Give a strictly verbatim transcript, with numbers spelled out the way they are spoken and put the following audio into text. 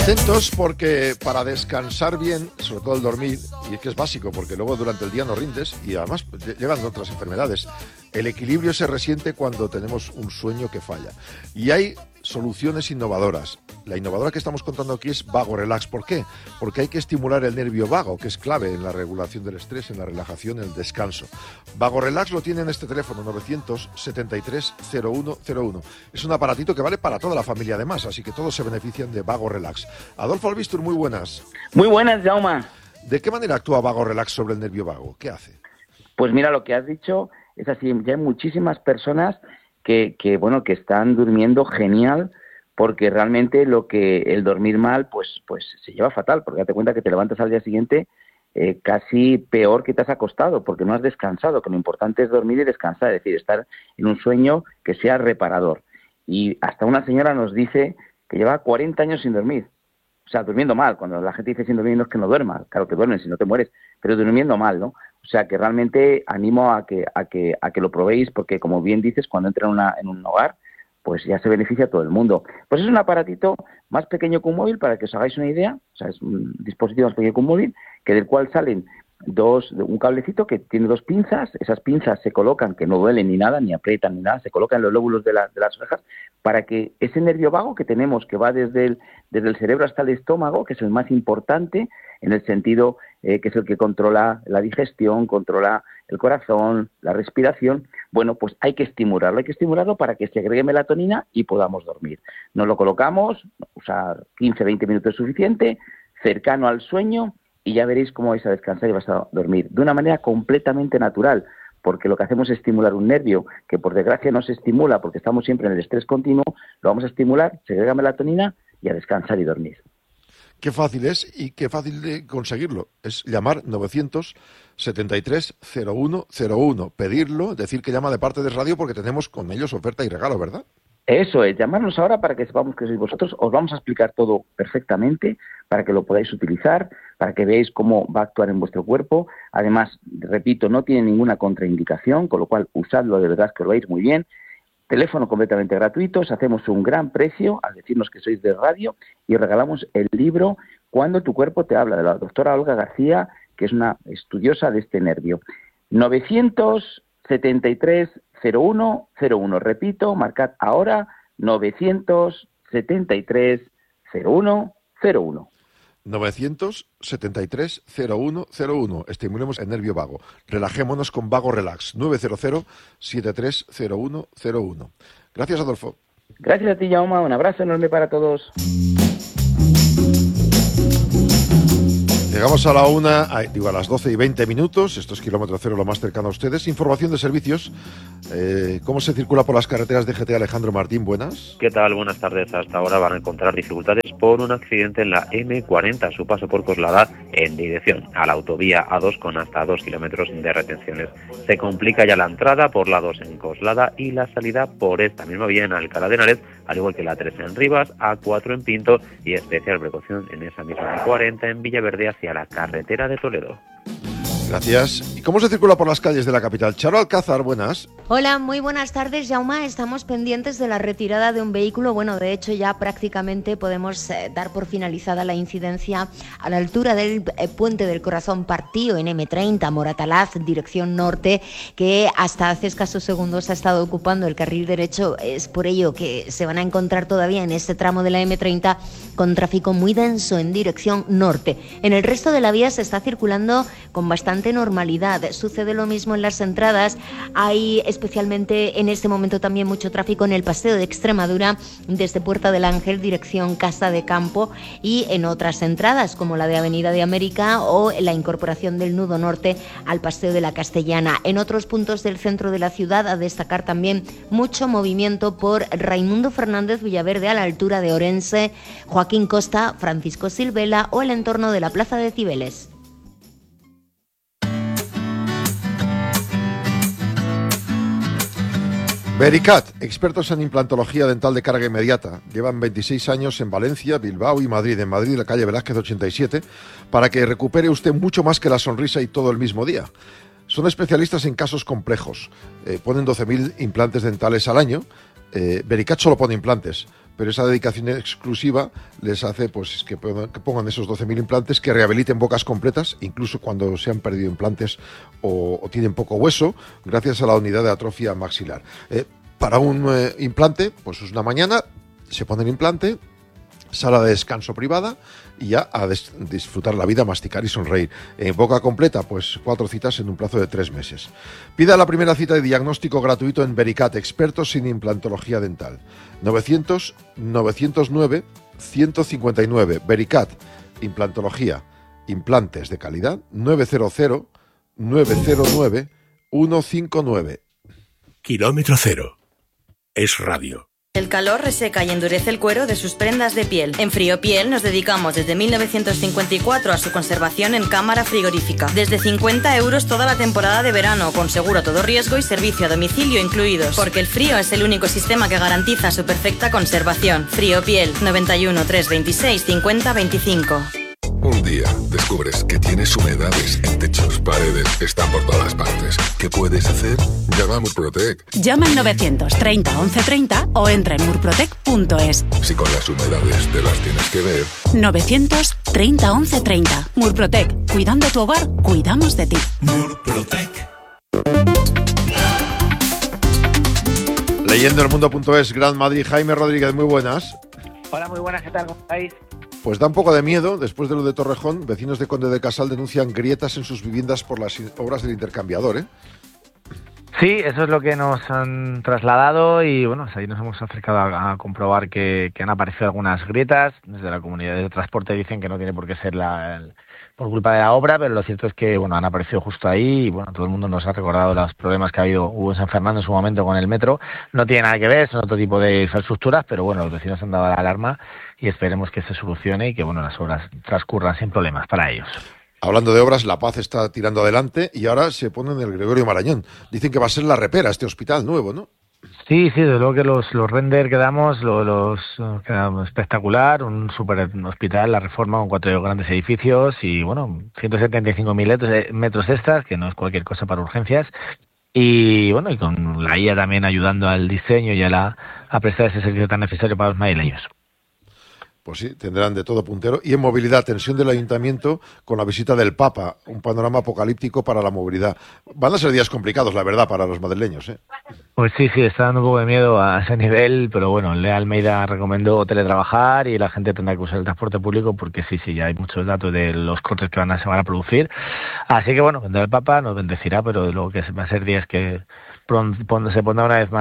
Atentos porque para descansar bien, sobre todo el dormir, y es que es básico porque luego durante el día no rindes y además llegan otras enfermedades, el equilibrio se resiente cuando tenemos un sueño que falla. Y hay soluciones innovadoras. La innovadora que estamos contando aquí es Vago Relax. ¿Por qué? Porque hay que estimular el nervio vago, que es clave en la regulación del estrés, en la relajación, en el descanso. Vago Relax lo tiene en este teléfono, novecientos setenta y tres cero uno cero uno. Es un aparatito que vale para toda la familia además, así que todos se benefician de Vago Relax. Adolfo Albistur, muy buenas. Muy buenas, Jaume. ¿De qué manera actúa Vago Relax sobre el nervio vago? ¿Qué hace? Pues mira, lo que has dicho es así. Ya hay muchísimas personas que, que bueno, que están durmiendo genial, porque realmente lo que el dormir mal, pues, pues se lleva fatal, porque date cuenta que te levantas al día siguiente eh, casi peor que te has acostado, porque no has descansado, que lo importante es dormir y descansar, es decir, estar en un sueño que sea reparador. Y hasta una señora nos dice que lleva cuarenta años sin dormir. O sea, durmiendo mal. Cuando la gente dice sin dormir no es que no duerma. Claro que duermes si no te mueres, pero durmiendo mal, ¿no? O sea, que realmente animo a que a que a que lo probéis, porque como bien dices, cuando entra en, una, en un hogar, pues ya se beneficia a todo el mundo. Pues es un aparatito más pequeño que un móvil, para que os hagáis una idea. O sea, es un dispositivo más pequeño que un móvil, que del cual salen dos, un cablecito que tiene dos pinzas. Esas pinzas se colocan, que no duelen ni nada, ni aprietan ni nada, se colocan en los lóbulos de, la, de las orejas, para que ese nervio vago que tenemos, que va desde el, desde el cerebro hasta el estómago, que es el más importante, en el sentido eh, que es el que controla la digestión, controla el corazón, la respiración, bueno, pues hay que estimularlo, hay que estimularlo para que se agregue melatonina y podamos dormir. Nos lo colocamos, usar quince a veinte minutos es suficiente, cercano al sueño, y ya veréis cómo vais a descansar y vais a dormir de una manera completamente natural, porque lo que hacemos es estimular un nervio que por desgracia no se estimula porque estamos siempre en el estrés continuo. Lo vamos a estimular, se agrega melatonina y a descansar y dormir. Qué fácil es y qué fácil de conseguirlo. Es llamar novecientos setenta y tres cero uno cero uno, pedirlo, decir que llama de parte de radio porque tenemos con ellos oferta y regalo, ¿verdad? Eso es, llamarnos ahora para que sepamos que sois vosotros. Os vamos a explicar todo perfectamente para que lo podáis utilizar, para que veáis cómo va a actuar en vuestro cuerpo. Además, repito, no tiene ninguna contraindicación, con lo cual usadlo, de verdad que os va a ir muy bien. Teléfono completamente gratuito, os hacemos un gran precio al decirnos que sois de radio y regalamos el libro Cuando tu cuerpo te habla, de la doctora Olga García, que es una estudiosa de este nervio. novecientos setenta y tres cero uno cero uno, repito, marcad ahora novecientos setenta y tres cero uno cero uno. novecientos setenta y tres cero uno cero uno. Estimulemos el nervio vago. Relajémonos con Vago Relax. nueve cero cero setenta y tres cero uno cero uno. Gracias, Adolfo. Gracias a ti, Jaume. Un abrazo enorme para todos. Llegamos a la una, a, digo a las doce y veinte minutos. Esto es Kilómetro Cero, lo más cercano a ustedes. Información de servicios. Eh, ¿Cómo se circula por las carreteras de G T? Alejandro Martín, buenas. ¿Qué tal? Buenas tardes. Hasta ahora van a encontrar dificultades por un accidente en la eme cuarenta, a su paso por Coslada, en dirección a la autovía A dos, con hasta dos kilómetros de retenciones. Se complica ya la entrada por la dos en Coslada y la salida por esta misma vía en Alcalá de Henares, al igual que la tres en Rivas, A cuatro en Pinto y especial precaución en esa misma eme cuarenta en Villaverde hacia la carretera de Toledo. Gracias. ¿Y cómo se circula por las calles de la capital? Charo Alcázar, buenas. Hola, muy buenas tardes, Jaume. Estamos pendientes de la retirada de un vehículo. Bueno, de hecho ya prácticamente podemos eh, dar por finalizada la incidencia a la altura del eh, Puente del Corazón Partido en eme treinta, Moratalaz, dirección norte, que hasta hace escasos segundos ha estado ocupando el carril derecho. Es por ello que se van a encontrar todavía en este tramo de la eme treinta con tráfico muy denso en dirección norte. En el resto de la vía se está circulando con bastante normalidad. Sucede lo mismo en las entradas. Hay especialmente en este momento también mucho tráfico en el Paseo de Extremadura desde Puerta del Ángel dirección Casa de Campo y en otras entradas como la de Avenida de América o la incorporación del nudo norte al Paseo de la Castellana. En otros puntos del centro de la ciudad a destacar también mucho movimiento por Raimundo Fernández Villaverde a la altura de Orense, Joaquín Costa, Francisco Silvela o el entorno de la Plaza de Cibeles. Vericat, expertos en implantología dental de carga inmediata. Llevan veintiséis años en Valencia, Bilbao y Madrid. En Madrid, la calle Velázquez ochenta y siete, para que recupere usted mucho más que la sonrisa y todo el mismo día. Son especialistas en casos complejos. Eh, ponen doce mil implantes dentales al año. Eh, Vericat solo pone implantes, pero esa dedicación exclusiva les hace pues que, que pongan esos doce mil implantes, que rehabiliten bocas completas, incluso cuando se han perdido implantes o, o tienen poco hueso, gracias a la unidad de atrofia maxilar. Eh, para un eh, implante, pues es una mañana, se pone el implante, sala de descanso privada y ya a des- disfrutar la vida, masticar y sonreír. En boca completa, pues cuatro citas en un plazo de tres meses. Pida la primera cita de diagnóstico gratuito en Vericat, expertos en implantología dental. novecientos, novecientos nueve, ciento cincuenta y nueve. Vericat, implantología, implantes de calidad, nueve cero cero, nueve cero nueve, uno cinco nueve. Kilómetro cero. Es radio. El calor reseca y endurece el cuero de sus prendas de piel. En Friopiel nos dedicamos desde mil novecientos cincuenta y cuatro a su conservación en cámara frigorífica. Desde cincuenta euros toda la temporada de verano, con seguro a todo riesgo y servicio a domicilio incluidos. Porque el frío es el único sistema que garantiza su perfecta conservación. Friopiel, noventa y uno, trescientos veintiséis, cincuenta veinticinco. Un día descubres que tienes humedades en techos, paredes, están por todas partes. ¿Qué puedes hacer? Llama a Murprotec. Llama al novecientos treinta once treinta o entra en murprotec punto es. Si con las humedades te las tienes que ver. novecientos treinta once treinta. Murprotec. Cuidando tu hogar, cuidamos de ti. Murprotec. Leyendo el mundo punto es, Gran Madrid. Jaime Rodríguez, muy buenas. Hola, muy buenas, ¿qué tal? ¿Cómo estáis? Pues da un poco de miedo. Después de lo de Torrejón, vecinos de Conde de Casal denuncian grietas en sus viviendas por las obras del intercambiador, ¿eh? Sí, eso es lo que nos han trasladado y bueno, pues ahí nos hemos acercado a, a comprobar que, que han aparecido algunas grietas. Desde la comunidad de transporte dicen que no tiene por qué ser la, el, por culpa de la obra, pero lo cierto es que bueno, han aparecido justo ahí y bueno, todo el mundo nos ha recordado los problemas que ha habido hubo en San Fernando en su momento con el metro. No tiene nada que ver, son otro tipo de infraestructuras, pero bueno, los vecinos han dado la alarma y esperemos que se solucione y que bueno, las obras transcurran sin problemas para ellos. Hablando de obras, La Paz está tirando adelante y ahora se pone en el Gregorio Marañón. Dicen que va a ser la repera este hospital nuevo, ¿no? Sí, sí, desde luego que los, los render que damos, los, los queda espectacular, un super hospital, la reforma con cuatro grandes edificios y bueno, ciento setenta y cinco mil metros extras, que no es cualquier cosa para urgencias. Y bueno, y con la I A también ayudando al diseño y a, la, a prestar ese servicio tan necesario para los madrileños. Pues sí, tendrán de todo puntero. Y en movilidad, tensión del ayuntamiento con la visita del Papa, un panorama apocalíptico para la movilidad. Van a ser días complicados, la verdad, para los madrileños, ¿eh? Pues sí, sí, está dando un poco de miedo a ese nivel, pero bueno, Lea Almeida recomendó teletrabajar y la gente tendrá que usar el transporte público porque sí, sí, ya hay muchos datos de los cortes que van a, se van a producir. Así que bueno, vendrá el Papa, nos bendecirá, pero luego que va a ser días que pronto se pondrá una vez más